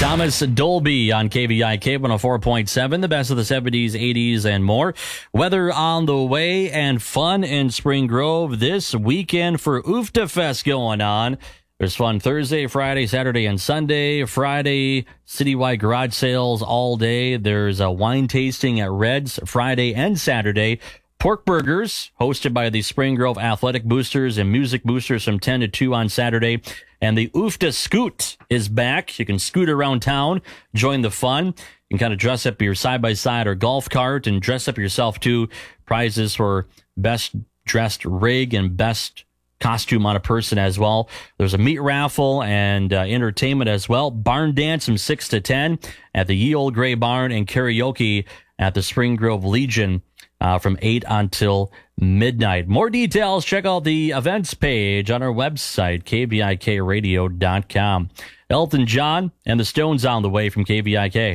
Thomas Dolby on KVIK 104.7, the best of the 70s, 80s, and more. Weather on the way and fun in Spring Grove this weekend for UFTA Fest going on. There's fun Thursday, Friday, Saturday, and Sunday. Friday, citywide garage sales all day. There's a wine tasting at Red's Friday and Saturday. Pork burgers hosted by the Spring Grove Athletic Boosters and Music Boosters from 10 to 2 on Saturday. And the UFTA Scoot is back. You can scoot around town, join the fun. You can kind of dress up your side-by-side or golf cart and dress up yourself too. Prizes for best dressed rig and best costume on a person as well. There's a meat raffle and entertainment as well. Barn dance from 6 to 10 at the Ye Old Gray Barn, and karaoke at the Spring Grove Legion from 8 until midnight. More details, check out the events page on our website, kvikradio.com. Elton John and the Stones on the way from KVIK.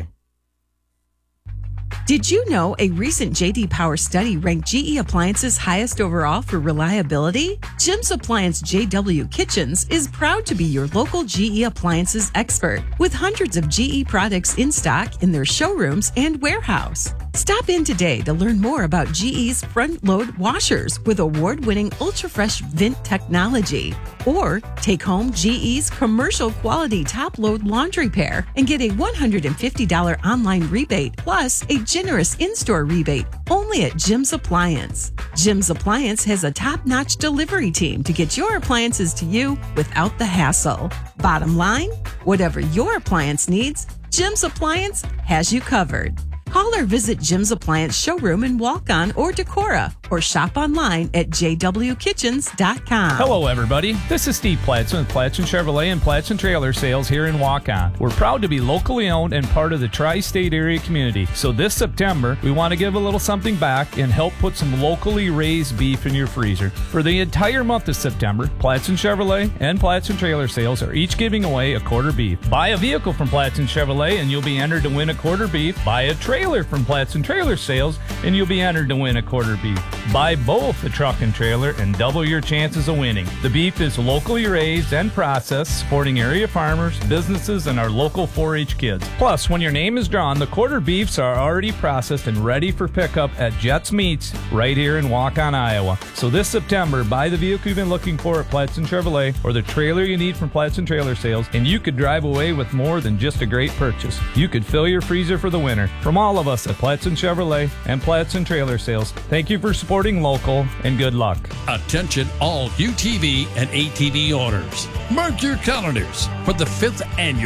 Did you know a recent J.D. Power study ranked GE Appliances highest overall for reliability? Jim's Appliance JW Kitchens is proud to be your local GE Appliances expert with hundreds of GE products in stock in their showrooms and warehouse. Stop in today to learn more about GE's front-load washers with award-winning ultra-fresh vent technology. Or take home GE's commercial quality top-load laundry pair and get a $150 online rebate plus a generous in-store rebate only at Jim's Appliance. Jim's Appliance has a top-notch delivery team to get your appliances to you without the hassle. Bottom line, whatever your appliance needs, Jim's Appliance has you covered. Call or visit Jim's Appliance showroom in Walk-On or Decorah, or shop online at jwkitchens.com. Hello, everybody. This is Steve Platson with Platson Chevrolet and Platson Trailer Sales here in Walk-On. We're proud to be locally owned and part of the tri-state area community. So this September, we want to give a little something back and help put some locally raised beef in your freezer. For the entire month of September, Platson Chevrolet and Platson Trailer Sales are each giving away a quarter beef. Buy a vehicle from Platson Chevrolet and you'll be entered to win a quarter beef. Buy a trailer from Platson Trailer Sales and you'll be entered to win a quarter beef. Buy both a truck and trailer and double your chances of winning. The beef is locally raised and processed, supporting area farmers, businesses, and our local 4-H kids. Plus, when your name is drawn, the quarter beefs are already processed and ready for pickup at Jets Meats right here in Walk-On, Iowa. So this September, buy the vehicle you've been looking for at Platson Chevrolet or the trailer you need from Platson Trailer Sales, and you could drive away with more than just a great purchase. You could fill your freezer for the winter. From all of us at Platson Chevrolet and Platson Trailer Sales, thank you for supporting local, and good luck. Attention all UTV and ATV owners. Mark your calendars for the 5th annual